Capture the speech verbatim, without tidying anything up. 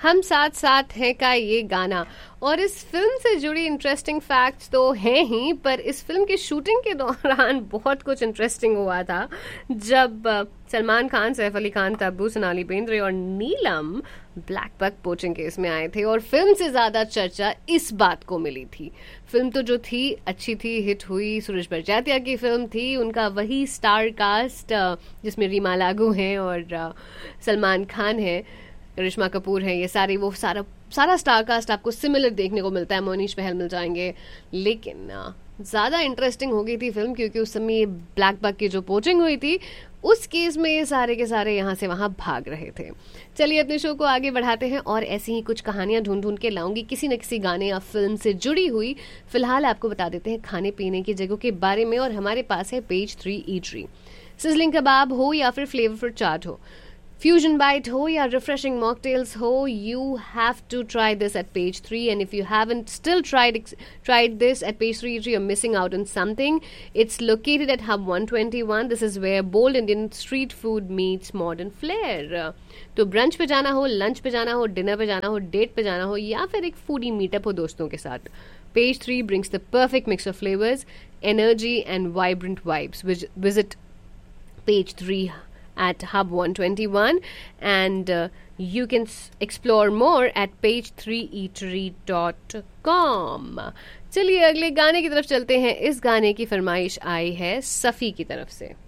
हम साथ साथ हैं का ये गाना। और इस फिल्म से जुड़ी इंटरेस्टिंग फैक्ट्स तो हैं ही, पर इस फिल्म की शूटिंग के दौरान बहुत कुछ इंटरेस्टिंग हुआ था। जब अ, सलमान खान, सैफ अली खान, तब्बू, सोनाली बेंद्रे और नीलम ब्लैक बक पोचिंग केस में आए थे, और फिल्म से ज्यादा चर्चा इस बात को मिली थी। फिल्म तो जो थी अच्छी थी, हिट हुई, सुरेश बरजात्या की फिल्म थी, उनका वही स्टार कास्ट अ, जिसमें रीमा लागू हैं और अ, सलमान खान है, करिश्मा कपूर है, ये सारी वो सारा सारा स्टार कास्ट आपको सिमिलर देखने को मिलता है। मोनीश बहल मिल जाएंगे, लेकिन अ, ज्यादा इंटरेस्टिंग हो गई थी फिल्म, क्योंकि उस समय ये ब्लैक बक की जो पोचिंग हुई थी, उस केस में ये सारे के सारे यहाँ से वहाँ भाग रहे थे। चलिए अपने शो को आगे बढ़ाते हैं और ऐसी ही कुछ कहानियां ढूंढ ढूंढ के लाऊंगी, किसी न किसी गाने या फिल्म से जुड़ी हुई। फिलहाल आपको बता देते हैं खाने पीने की जगहों के बारे में, और हमारे पास है पेज थ्री ईटरी। सिजलिंग कबाब हो या फिर फ्लेवरफुल चाट हो, फ्यूजन बाइट हो या रिफ्रेशिंग मॉकटेल्स हो, you have to try this eight page three, and if you haven't still tried tried this at Page three, you're missing out on something. It's located at Hub one twenty-one. This is where bold Indian street food meets modern flair. तो brunch पे जाना हो, lunch पे जाना हो, dinner पे जाना हो, डेट पे जाना हो, या फिर एक फूडी मीटअप हो दोस्तों के साथ, Page three brings the perfect mix of flavors, energy and vibrant vibes. Visit Page three at Hub one twenty-one, and uh, you can s- explore more at page three eatery dot com. चलिए अगले गाने की तरफ चलते हैं। इस गाने की फरमाइश आई है सफ़ी की तरफ से।